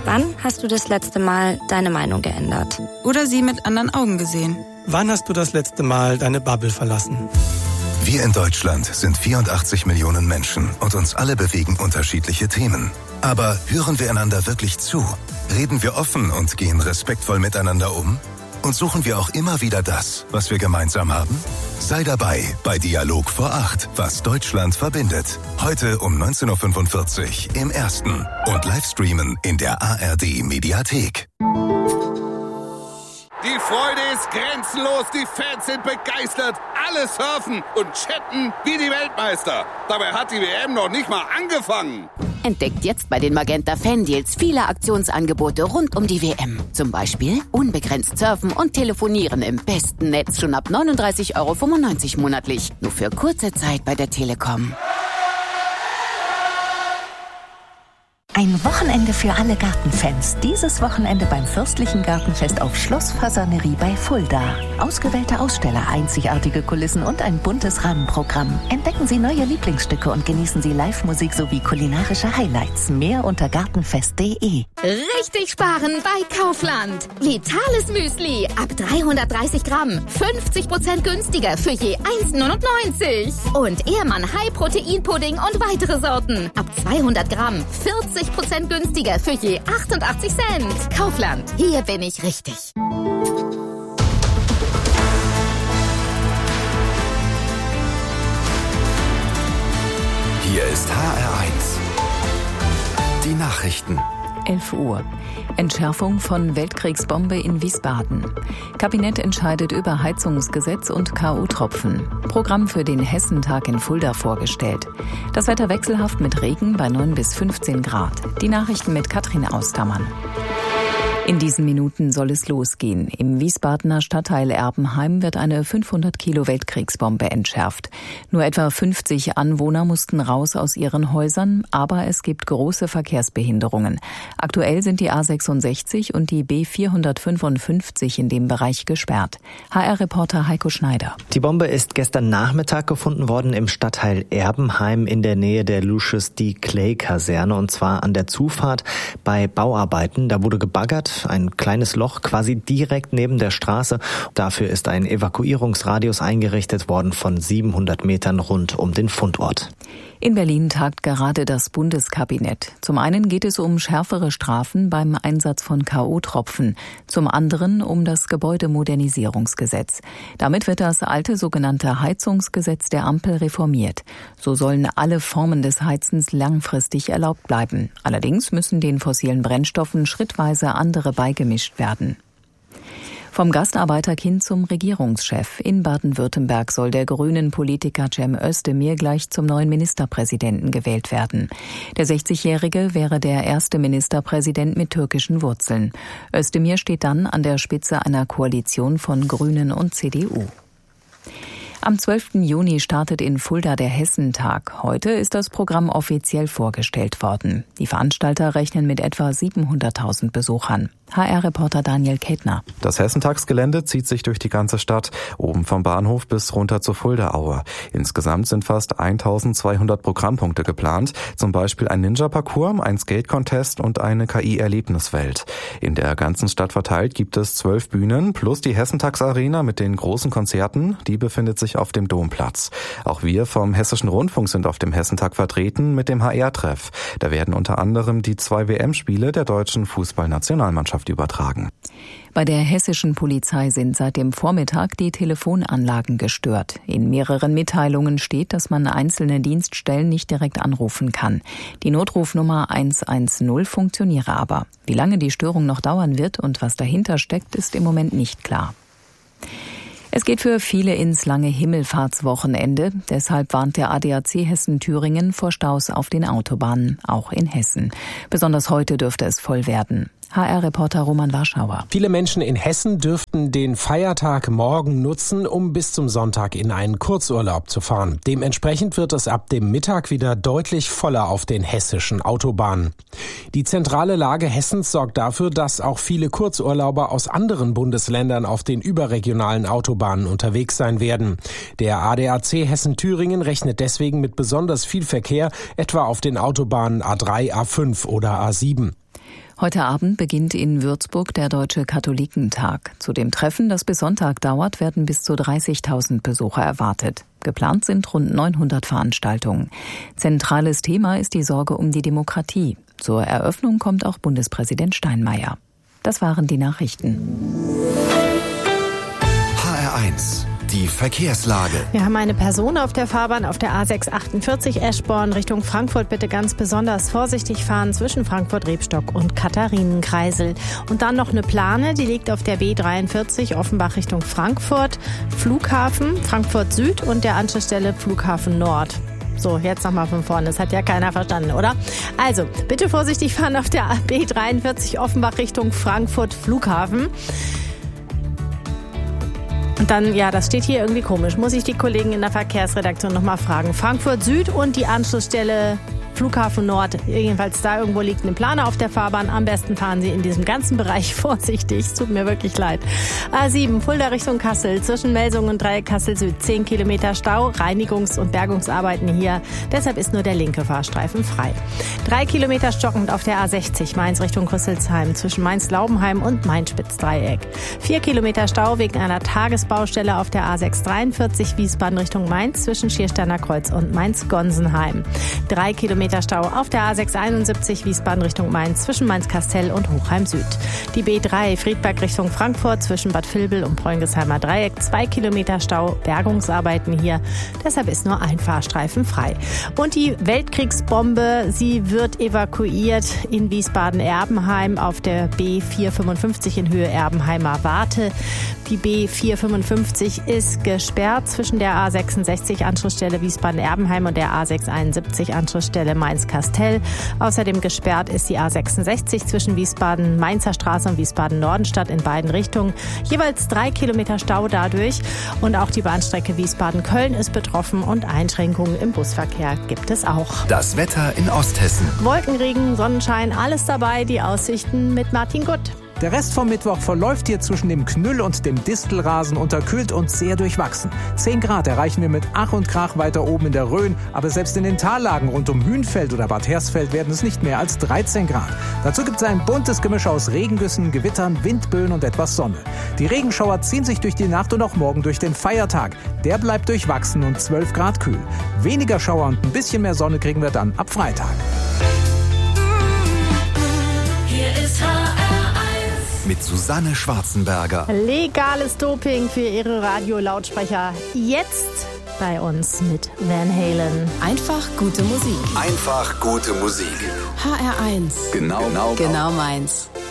Wann hast du das letzte Mal deine Meinung geändert? Oder sie mit anderen Augen gesehen? Wann hast du das letzte Mal deine Bubble verlassen? Wir in Deutschland sind 84 Millionen Menschen und uns alle bewegen unterschiedliche Themen. Aber hören wir einander wirklich zu? Reden wir offen und gehen respektvoll miteinander um? Und suchen wir auch immer wieder das, was wir gemeinsam haben? Sei dabei bei Dialog vor 8, was Deutschland verbindet. Heute um 19.45 Uhr im Ersten und Livestreamen in der ARD-Mediathek. Die Freude ist grenzenlos, die Fans sind begeistert, alle surfen und chatten wie die Weltmeister. Dabei hat die WM noch nicht mal angefangen. Entdeckt jetzt bei den Magenta Fan-Deals viele Aktionsangebote rund um die WM. Zum Beispiel unbegrenzt surfen und telefonieren im besten Netz schon ab 39,95 € monatlich. Nur für kurze Zeit bei der Telekom. Ein Wochenende für alle Gartenfans. Dieses Wochenende beim Fürstlichen Gartenfest auf Schloss Fasanerie bei Fulda. Ausgewählte Aussteller, einzigartige Kulissen und ein buntes Rahmenprogramm. Entdecken Sie neue Lieblingsstücke und genießen Sie Live-Musik sowie kulinarische Highlights. Mehr unter gartenfest.de. Richtig sparen bei Kaufland. Vitales Müsli ab 330 Gramm. 50% günstiger für je 1,99 €. Und Ehrmann High-Protein-Pudding und weitere Sorten ab 200 Gramm. 40% günstiger für je 88 Cent. Kaufland, hier bin ich richtig. Hier ist HR1. Die Nachrichten. 11 Uhr. Entschärfung von Weltkriegsbombe in Wiesbaden. Kabinett entscheidet über Heizungsgesetz und K.O.-Tropfen. Programm für den Hessentag in Fulda vorgestellt. Das Wetter wechselhaft mit Regen bei 9 bis 15 Grad. Die Nachrichten mit Katrin Austermann. In diesen Minuten soll es losgehen. Im Wiesbadener Stadtteil Erbenheim wird eine 500 Kilo Weltkriegsbombe entschärft. Nur etwa 50 Anwohner mussten raus aus ihren Häusern, aber es gibt große Verkehrsbehinderungen. Aktuell sind die A66 und die B455 in dem Bereich gesperrt. HR-Reporter Heiko Schneider. Die Bombe ist gestern Nachmittag gefunden worden im Stadtteil Erbenheim in der Nähe der Lucius D. Clay-Kaserne, und zwar an der Zufahrt bei Bauarbeiten. Da wurde gebaggert. Ein kleines Loch quasi direkt neben der Straße. Dafür ist ein Evakuierungsradius eingerichtet worden von 700 Metern rund um den Fundort. In Berlin tagt gerade das Bundeskabinett. Zum einen geht es um schärfere Strafen beim Einsatz von K.O.-Tropfen, zum anderen um das Gebäudemodernisierungsgesetz. Damit wird das alte sogenannte Heizungsgesetz der Ampel reformiert. So sollen alle Formen des Heizens langfristig erlaubt bleiben. Allerdings müssen den fossilen Brennstoffen schrittweise andere beigemischt werden. Vom Gastarbeiterkind zum Regierungschef. In Baden-Württemberg soll der grünen Politiker Cem Özdemir gleich zum neuen Ministerpräsidenten gewählt werden. Der 60-Jährige wäre der erste Ministerpräsident mit türkischen Wurzeln. Özdemir steht dann an der Spitze einer Koalition von Grünen und CDU. Am 12. Juni startet in Fulda der Hessentag. Heute ist das Programm offiziell vorgestellt worden. Die Veranstalter rechnen mit etwa 700.000 Besuchern. HR-Reporter Daniel Kettner. Das Hessentagsgelände zieht sich durch die ganze Stadt, oben vom Bahnhof bis runter zur Fuldaaue. Insgesamt sind fast 1200 Programmpunkte geplant, zum Beispiel ein Ninja-Parcours, ein Skate-Contest und eine KI-Erlebniswelt. In der ganzen Stadt verteilt gibt es 12 Bühnen plus die Hessentagsarena mit den großen Konzerten, die befindet sich auf dem Domplatz. Auch wir vom Hessischen Rundfunk sind auf dem Hessentag vertreten mit dem HR-Treff. Da werden unter anderem die 2 WM-Spiele der deutschen Fußballnationalmannschaft übertragen. Bei der hessischen Polizei sind seit dem Vormittag die Telefonanlagen gestört. In mehreren Mitteilungen steht, dass man einzelne Dienststellen nicht direkt anrufen kann. Die Notrufnummer 110 funktioniere aber. Wie lange die Störung noch dauern wird und was dahinter steckt, ist im Moment nicht klar. Es geht für viele ins lange Himmelfahrtswochenende. Deshalb warnt der ADAC Hessen-Thüringen vor Staus auf den Autobahnen, auch in Hessen. Besonders heute dürfte es voll werden. HR-Reporter Roman Warschauer. Viele Menschen in Hessen dürften den Feiertag morgen nutzen, um bis zum Sonntag in einen Kurzurlaub zu fahren. Dementsprechend wird es ab dem Mittag wieder deutlich voller auf den hessischen Autobahnen. Die zentrale Lage Hessens sorgt dafür, dass auch viele Kurzurlauber aus anderen Bundesländern auf den überregionalen Autobahnen unterwegs sein werden. Der ADAC Hessen-Thüringen rechnet deswegen mit besonders viel Verkehr, etwa auf den Autobahnen A3, A5 oder A7. Heute Abend beginnt in Würzburg der Deutsche Katholikentag. Zu dem Treffen, das bis Sonntag dauert, werden bis zu 30.000 Besucher erwartet. Geplant sind rund 900 Veranstaltungen. Zentrales Thema ist die Sorge um die Demokratie. Zur Eröffnung kommt auch Bundespräsident Steinmeier. Das waren die Nachrichten. HR1, die Verkehrslage. Wir haben eine Person auf der Fahrbahn auf der A648 Eschborn Richtung Frankfurt. Bitte ganz besonders vorsichtig fahren zwischen Frankfurt-Rebstock und Katharinenkreisel. Und dann noch eine Plane, die liegt auf der B43 Offenbach Richtung Frankfurt. Flughafen Frankfurt Süd und der Anschlussstelle Flughafen Nord. So, jetzt nochmal von vorne. Das hat ja keiner verstanden, oder? Also, bitte vorsichtig fahren auf der B43 Offenbach Richtung Frankfurt Flughafen. Und dann, ja, das steht hier irgendwie komisch. Muss ich die Kollegen in der Verkehrsredaktion nochmal fragen. Frankfurt Süd und die Anschlussstelle Flughafen Nord. Jedenfalls da irgendwo liegt eine Plane auf der Fahrbahn. Am besten fahren Sie in diesem ganzen Bereich vorsichtig. Es tut mir wirklich leid. A7 Fulda Richtung Kassel. Zwischen Melsungen und Dreieck Kassel Süd 10 Kilometer Stau. Reinigungs- und Bergungsarbeiten hier. Deshalb ist nur der linke Fahrstreifen frei. 3 Kilometer stockend auf der A60 Mainz Richtung Rüsselsheim. Zwischen Mainz-Laubenheim und Mainz-Spitzdreieck. 4 Kilometer Stau wegen einer Tagesbaustelle auf der A643 Wiesbaden Richtung Mainz. Zwischen Schiersteiner Kreuz und Mainz-Gonsenheim. 3 Kilometer Stau auf der A671 Wiesbaden Richtung Mainz zwischen Mainz-Kastell und Hochheim Süd. Die B3 Friedberg Richtung Frankfurt zwischen Bad Vilbel und Bräungesheimer Dreieck. 2 Kilometer Stau, Bergungsarbeiten hier. Deshalb ist nur ein Fahrstreifen frei. Und die Weltkriegsbombe, sie wird evakuiert in Wiesbaden-Erbenheim auf der B455 in Höhe Erbenheimer Warte. Die B455 ist gesperrt zwischen der A66 Anschlussstelle Wiesbaden-Erbenheim und der A671 Anschlussstelle Mainz-Kastell. Außerdem gesperrt ist die A66 zwischen Wiesbaden-Mainzer Straße und Wiesbaden-Nordenstadt in beiden Richtungen. Jeweils 3 Kilometer Stau dadurch. Und auch die Bahnstrecke Wiesbaden-Köln ist betroffen und Einschränkungen im Busverkehr gibt es auch. Das Wetter in Osthessen. Wolkenregen, Sonnenschein, alles dabei. Die Aussichten mit Martin Gutt. Der Rest vom Mittwoch verläuft hier zwischen dem Knüll und dem Distelrasen unterkühlt und sehr durchwachsen. 10 Grad erreichen wir mit Ach und Krach weiter oben in der Rhön, aber selbst in den Tallagen rund um Hünfeld oder Bad Hersfeld werden es nicht mehr als 13 Grad. Dazu gibt es ein buntes Gemisch aus Regengüssen, Gewittern, Windböen und etwas Sonne. Die Regenschauer ziehen sich durch die Nacht und auch morgen durch den Feiertag. Der bleibt durchwachsen und 12 Grad kühl. Weniger Schauer und ein bisschen mehr Sonne kriegen wir dann ab Freitag. Hier ist mit Susanne Schwarzenberger. Legales Doping für ihre Radiolautsprecher. Jetzt bei uns mit Van Halen. Einfach gute Musik. Einfach gute Musik. HR1. Genau meins.